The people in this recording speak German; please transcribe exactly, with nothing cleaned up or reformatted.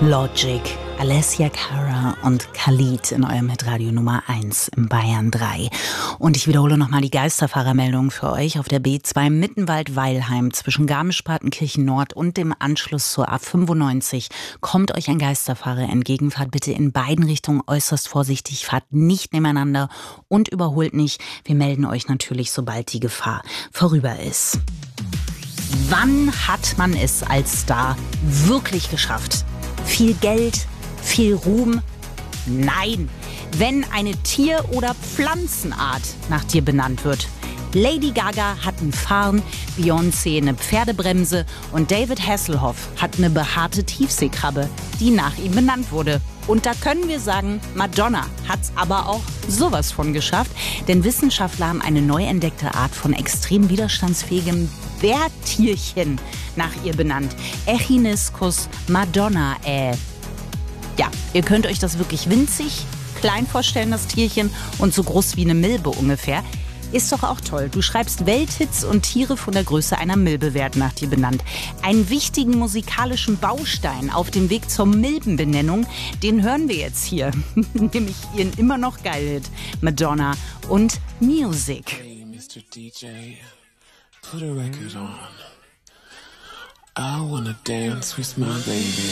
Logic, Alessia Cara und Khalid in eurem Hitradio Nummer eins im Bayern drei. Und ich wiederhole nochmal die Geisterfahrermeldung für euch auf der B zwei Mittenwald-Weilheim zwischen Garmisch-Partenkirchen Nord und dem Anschluss zur A fünfundneunzig. Kommt euch ein Geisterfahrer entgegen, fahrt bitte in beiden Richtungen äußerst vorsichtig, fahrt nicht nebeneinander und überholt nicht. Wir melden euch natürlich, sobald die Gefahr vorüber ist. Wann hat man es als Star wirklich geschafft? Viel Geld, viel Ruhm? Nein, wenn eine Tier- oder Pflanzenart nach dir benannt wird. Lady Gaga hat einen Farn, Beyoncé eine Pferdebremse und David Hasselhoff hat eine behaarte Tiefseekrabbe, die nach ihm benannt wurde. Und da können wir sagen, Madonna hat's aber auch sowas von geschafft, denn Wissenschaftler haben eine neu entdeckte Art von extrem widerstandsfähigem Bärtierchen nach ihr benannt. Echinuscus madonnae. Ja, ihr könnt euch das wirklich winzig klein vorstellen, das Tierchen, und so groß wie eine Milbe ungefähr. Ist doch auch toll. Du schreibst Welthits und Tiere von der Größe einer Milbe werden nach dir benannt. Einen wichtigen musikalischen Baustein auf dem Weg zur Milbenbenennung, den hören wir jetzt hier. Nämlich ihren immer noch geilen Hit Madonna und Music. Hey, Mister D J, put a record on. I wanna dance with my baby.